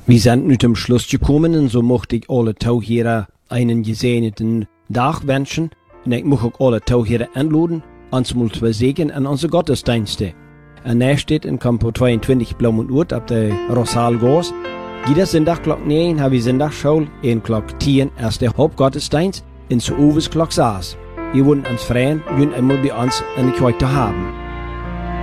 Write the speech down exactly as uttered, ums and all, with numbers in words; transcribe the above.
Wir sind nu zum Schluss gekommen und so möchte ich alle Taucherer einen gesegneten Tag wünschen. Und ich möchte auch alle Taucherer einladen, uns mal zu sehen an unsere Gottesdienste. Und er steht in Kampo zweiundzwanzig Blaumunduert ab der Rosalgors. Jeder Sonntag klock neun haben wir Sonntagsschule, und klock zehn erst der Hauptgottesdienst, und zu Uwes klock sechs. Wir wollen uns freuen, wir einmal bei uns in der Kirche haben.